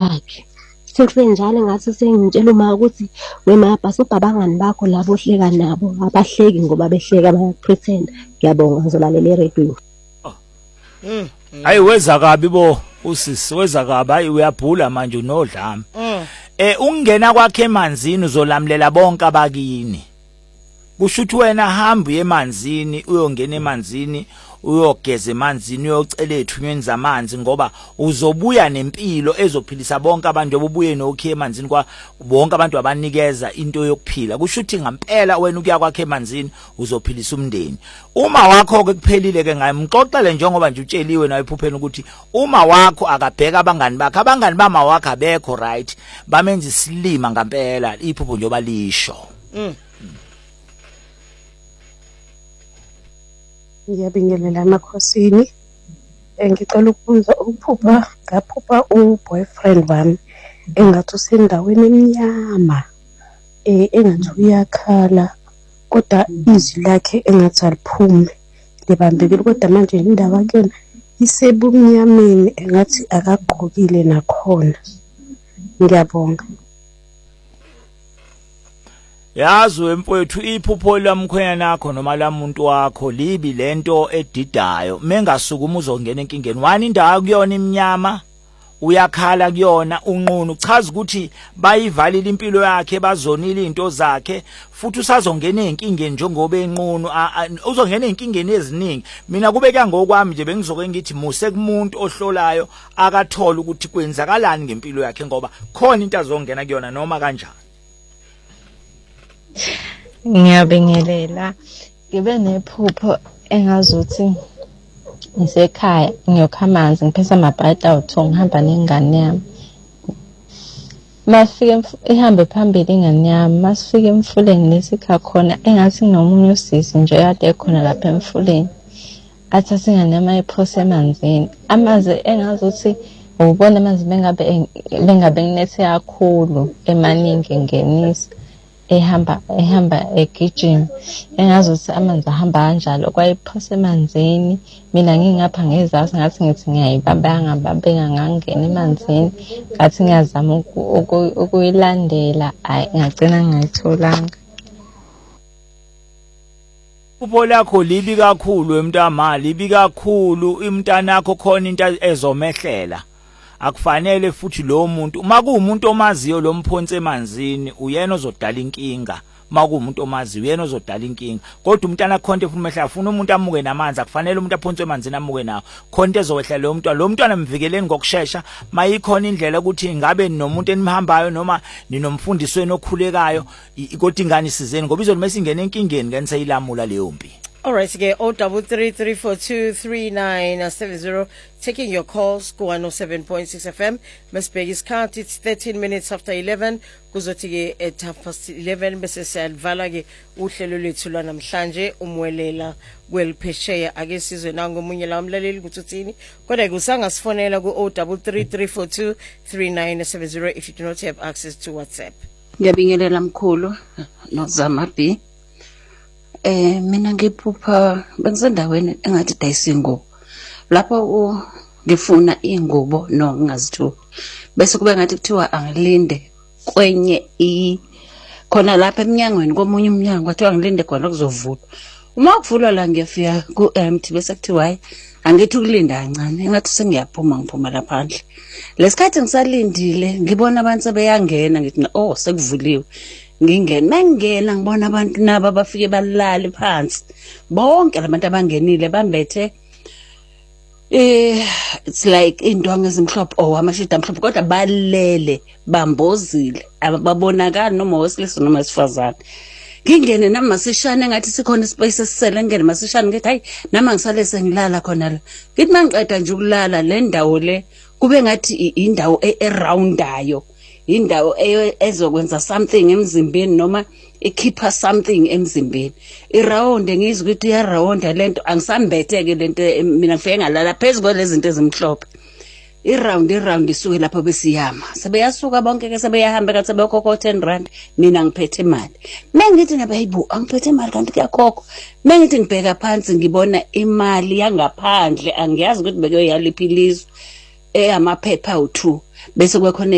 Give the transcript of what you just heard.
wakhe. Sekusenjalo ngathi sengitshela uma ukuthi wemabhasi ubabangani bakho labo ohleka nabo abahleki ngoba behleka baya-pretend. Ngiyabonga ngizolalela eredweni. Hayi weza kabi bo usisi weza kabi hayi uyabhula manje unodlame. Ungena kwakhe emanzini uzolamulela bonke abakini. Kusho ukuthi wena hamba emanzini uyongena emanzini uyogeza emanzini uyocela ethunyweni zamanzi ngoba uzobuya nempilo ezophilisa bonke abantu obubuye nokhe emanzini kwa bonke abantu abanikeza into yokuphila. Kusho ukuthi ngempela wena ukuya kwakhe emanzini uzophilisa umndeni. Uma wakho ke kuphelile ke ngayimxoxele njengoba nje utsheliwe nawe iphupheni ukuthi uma wakho akabheka abangani bakhe abangani bama wakho abekho right bamenza isilima ngempela iphupho nje obalisho. Ngiyabingelela emakhosini. Ngicela ukubuza ngaphupha uboyfriend wami engathi usendaweni emnyama engathi uyakhala kodwa izwi lakhe engathi aliphumi libambekile kodwa manje indawo yakhe isebumnyameni engathi akagqokile nakhona. Ngiyabonga. Yazi wemfowethu iphupho lamkhwenya nakho noma lamuntu wakho libi lento edidayo mengasukuma uzongena enkingeni wani indawo kuyona iminyama uyakhala kuyona unqunu chaza ukuthi bayivalile impilo yakhe bazonile into zakhe futhi usazongena enkingeni njengoba enqunu uzongena enkingeni eziningi. Mina kubeka ngokwami nje bengizoke ngithi muse kumuntu ohlolayo akathola ukuthi kwenzakalani ngempilo yakhe ngoba khona into azongena kuyona noma kanjani. Ngiyabingelela ngibe nephupho engazuthi ngisekhaya ngiyokha amanzi ngiphesa amabhadi awu2 ngihamba nengane yami masifike ihambe phambili ingane yami masifike emfuleni lesikha khona engathi nginomunye usisi nje kade ekhona lapha emfuleni athatha ingane yami ayiphose emanzini amanzi engazuthi ubona amanzi bengabe nginethe kakhulu emaningi ngenisa ehamba egijima engazuthi amanzi ahamba kanjalo kwayiphose emanzini mina ngingapha ngezasi ngathi ngithi ngiyayibamba ngababeka ngangena emanzini ngathi ngiyazama ukuyilandela ngagcina ngayitholanga. Iphupho lakho libi kakhulu emntama libi kakhulu umntana wakho khona into ezomehlela akufanele futhi lo muntu makuumuntu omaziyo lo mphonsi emanzini uyena ozodala inkinga makuumuntu omaziyo uyena ozodala inkinga kodwa umntana khonto efuna umehla afuna umuntu amuke namanzi akufanele umuntu aphonsi emanzini amuke nawo khonto ezowehla lo mntwana mvikeleni ngokusheshsha mayikhona indlela ukuthi ngabe nomuntu enimhambayo noma ninomfundisweni okhulekayo kodwa ingane isizeni ngoba izolo mesingena enkingeni ngani seyilamula leyo mpi. All right, again, 0333423970. Taking your calls, go 107.6 FM. Mesbegis count, it's 13 minutes after 11. Kuzotige at 11. Bese siyalivala ke uhlelo lethu namhlanje umwelela kweliphesheya ake sizwe nango munye la umlaleli kuthini kodwa kusangasifonela ku 0333423970 if you do not have access to WhatsApp. Ngiyabingelela mkhulu nozama B. Mina ngiphupha bengisendaweni engathi dayisa ingubo lapho ngifuna ingubo no ngingazithu bese kube ngathi kuthiwa angilinde kwenye khona lapha eminyangweni komunye umnyango kwathiwa ngilinde khona kuzovulwa uma kuvulwa la ngiyafika ku empty bese kuthiwa hayi angithi ukulinda kancane engathi sengiyaphuma ngiphuma lapha phandle lesikhathi ngisalindile ngibona abantu sebeyangena ngithi oh sekuvuliwe ngingena ngibona abantu nabo bafike balala phansi bonke labantu abangenile bambethe it's like indwangu ezimhlophe amashida amhlophe kodwa balele bambozile ababonakala noma wesilisa noma wesifazane ngingene namasishane ngathi sikhona ispace esisele ngene masishane ngithi hayi nama ngisale sengilala khona la ngithi mangiqeda nje ukulala le ndawo le kube ngathi indawo aroundayo indawo ezokwenza something emzimbeni noma ikhipha something emzimbeni iround ngizwe ukuthi iyaround lento angisambetheke lento mina ngifike ngalala phezulu lezi zinto ezimhlophe iround isuke lapho besiyama sebeyasuka bonke ke sebeyahamba kanti sebekhokho 10 rand mina ngiphethe imali mengithi nabayibu angiphethe imali kanti kuyakhokho mengithi ngibheka phansi ngibona imali yangaphandle angiyazi ukuthi beke yaliphilizwe amaphepha u2 bese kwekhona